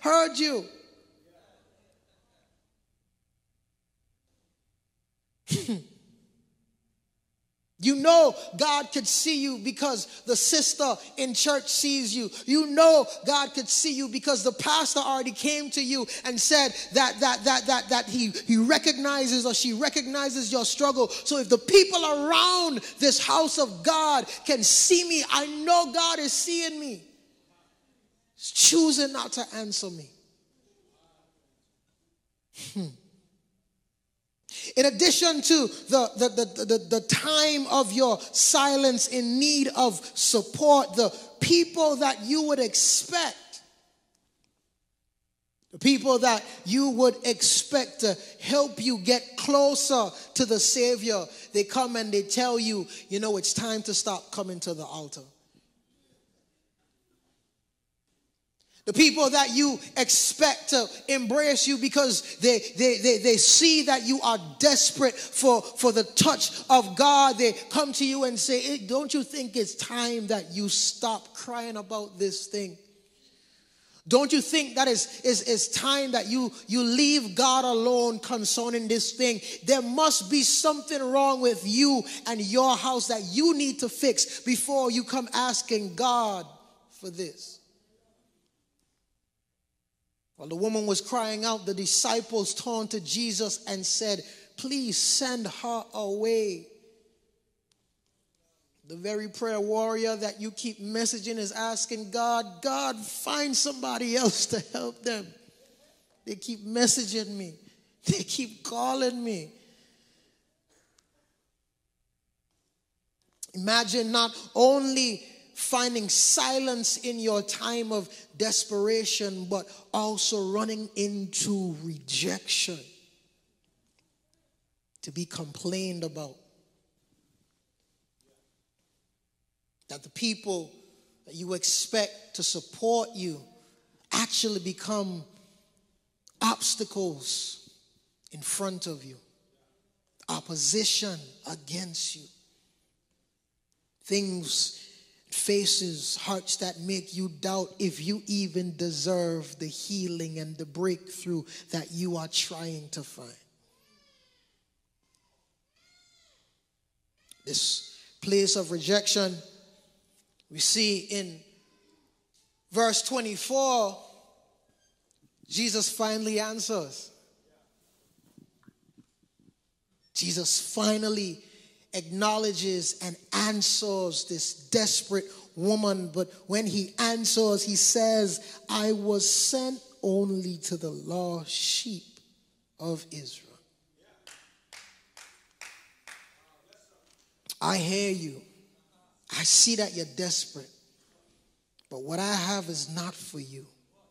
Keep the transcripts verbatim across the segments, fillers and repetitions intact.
heard you. You know God could see you because the sister in church sees you. You know God could see you because the pastor already came to you and said that that that that that he, he recognizes or she recognizes your struggle. So if the people around this house of God can see me, I know God is seeing me. He's choosing not to answer me. Hmm. In addition to the, the, the, the, the time of your silence in need of support, the people that you would expect, the people that you would expect to help you get closer to the Savior, they come and they tell you, you know, it's time to stop coming to the altar. The people that you expect to embrace you because they, they, they, they see that you are desperate for, for the touch of God. They come to you and say, hey, don't you think it's time that you stop crying about this thing? Don't you think that it's, it's, it's time that you, you leave God alone concerning this thing? There must be something wrong with you and your house that you need to fix before you come asking God for this. While the woman was crying out, the disciples turned to Jesus and said, please send her away. The very prayer warrior that you keep messaging is asking God, God, find somebody else to help them. They keep messaging me. They keep calling me. Imagine not only finding silence in your time of desperation, but also running into rejection, to be complained about. That the people that you expect to support you actually become obstacles in front of you, opposition against you. Things, faces, hearts that make you doubt if you even deserve the healing and the breakthrough that you are trying to find. This place of rejection, we see in verse twenty-four, Jesus finally answers. Jesus finally acknowledges and answers this desperate woman. But when he answers, he says, I was sent only to the lost sheep of Israel. I hear you. I see that you're desperate. But what I have is not for you.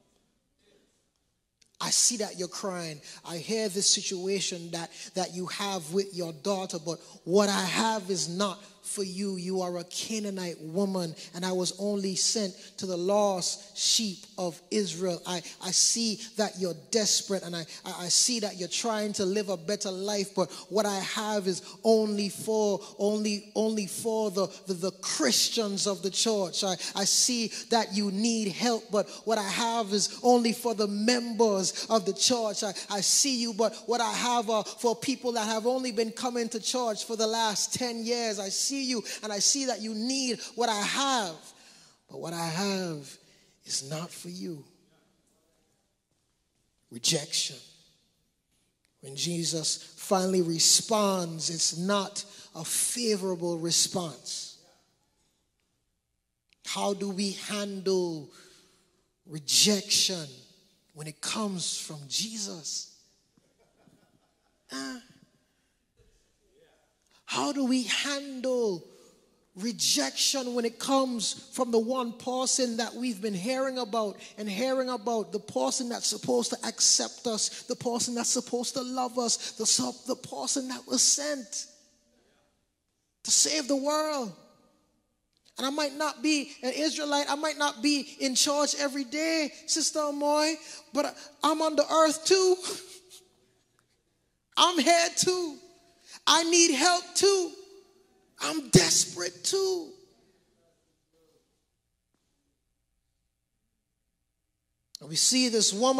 I see that you're crying. I hear this situation that, that you have with your daughter, but what I have is not for you. You are a Canaanite woman, and I was only sent to the lost sheep of Israel. I, I see that you're desperate, and I, I see that you're trying to live a better life, but what I have is only for only only for the, the, the Christians of the church. I, I see that you need help, but what I have is only for the members of the church. I, I see you, but what I have are for people that have only been coming to church for the last ten years. I see you, and I see that you need what I have, but what I have is not for you. Rejection. When Jesus finally responds, it's not a favorable response. How do we handle rejection when it comes from Jesus? Huh? How do we handle rejection when it comes from the one person that we've been hearing about and hearing about, the person that's supposed to accept us, the person that's supposed to love us, the, the person that was sent to save the world? And I might not be an Israelite, I might not be in church every day, Sister Amoy, but I'm on the earth too. I'm here too. I need help too. I'm desperate too. And we see this woman